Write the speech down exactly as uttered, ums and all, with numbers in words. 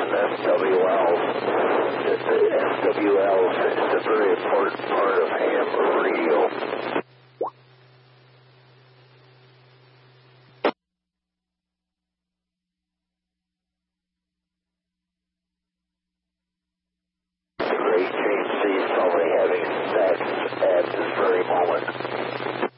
S W Ls. The S W Ls is a very important part of ham radio. Great James C is only having stacks at this very moment.